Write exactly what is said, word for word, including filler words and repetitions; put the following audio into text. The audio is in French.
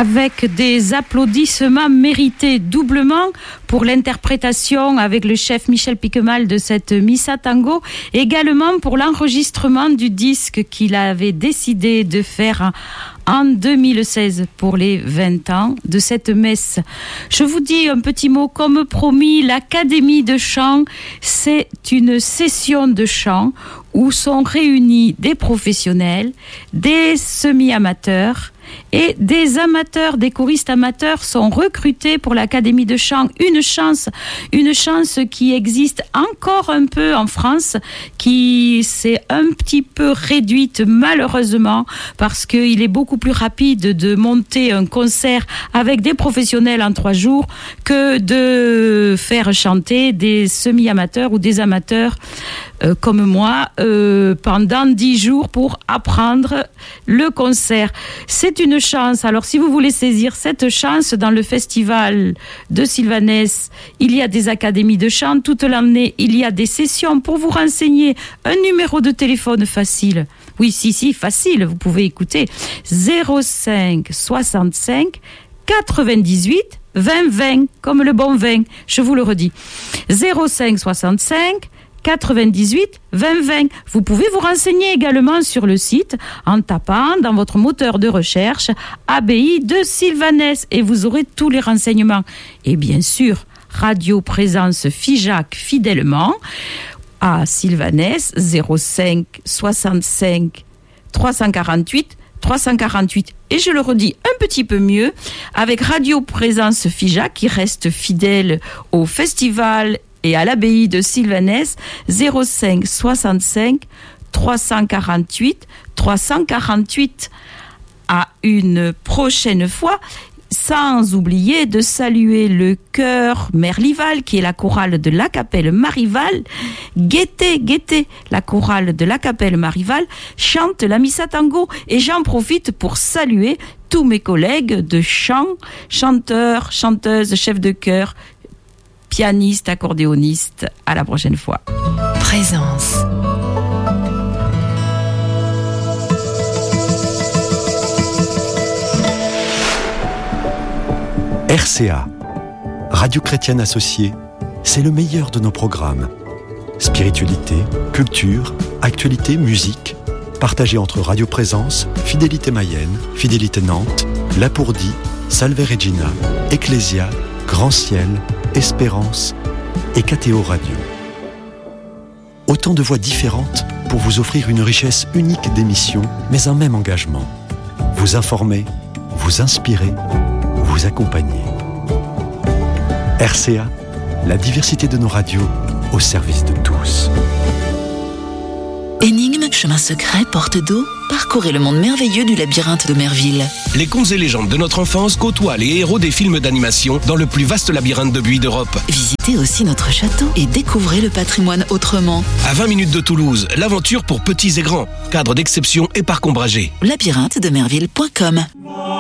avec des applaudissements mérités doublement pour l'interprétation avec le chef Michel Piquemal de cette Missa Tango, également pour l'enregistrement du disque qu'il avait décidé de faire en deux mille seize pour les vingt ans de cette messe. Je vous dis un petit mot, comme promis, l'Académie de chant, c'est une session de chant où sont réunis des professionnels, des semi-amateurs et des amateurs, des choristes amateurs sont recrutés pour l'Académie de chant. Une chance, une chance qui existe encore un peu en France, qui s'est un petit peu réduite malheureusement parce qu'il est beaucoup plus rapide de monter un concert avec des professionnels en trois jours que de faire chanter des semi-amateurs ou des amateurs euh, comme moi euh, pendant dix jours pour apprendre le concert. C'est une chance. Alors, si vous voulez saisir cette chance dans le festival de Sylvanès, il y a des académies de chant toute l'année. Il y a des sessions pour vous renseigner. Un numéro de téléphone facile. Oui, si, si, facile. Vous pouvez écouter zéro cinq soixante-cinq quatre-vingt-dix-huit vingt vingt, comme le bon vin. Je vous le redis. zéro cinq soixante-cinq quatre-vingt-dix-huit vingt vingt. Vous pouvez vous renseigner également sur le site en tapant dans votre moteur de recherche Abbaye de Sylvanès et vous aurez tous les renseignements. Et bien sûr, Radio Présence Figeac fidèlement à Sylvanès zéro cinq soixante-cinq trois cent quarante-huit trois cent quarante-huit. Et je le redis un petit peu mieux avec Radio Présence Figeac qui reste fidèle au festival et à l'abbaye de Sylvanès, zéro cinq soixante-cinq trois cent quarante-huit trois cent quarante-huit. À une prochaine fois, sans oublier de saluer le chœur Merlival, qui est la chorale de la Capelle Marival. Guettez, guettez, la chorale de la Capelle Marival chante la Missa Tango. Et j'en profite pour saluer tous mes collègues de chant, chanteurs, chanteuses, chefs de chœur, pianiste, accordéoniste. À la prochaine fois. Présence. R C A, Radio Chrétienne Associée, c'est le meilleur de nos programmes. Spiritualité, culture, actualité, musique, partagés entre Radio Présence, Fidélité Mayenne, Fidélité Nantes, Lapourdie, Salve Regina, Ecclésia, Grand Ciel, Espérance et K T O Radio. Autant de voix différentes pour vous offrir une richesse unique d'émissions, mais un même engagement. Vous informer, vous inspirer, vous accompagner. R C A, la diversité de nos radios au service de tous. Énigmes, chemins secrets, portes d'eau, parcourez le monde merveilleux du labyrinthe de Merville. Les contes et légendes de notre enfance côtoient les héros des films d'animation dans le plus vaste labyrinthe de buis d'Europe. Visitez aussi notre château et découvrez le patrimoine autrement. À vingt minutes de Toulouse, l'aventure pour petits et grands. Cadre d'exception et parc ombragé. labyrinthe de merville point com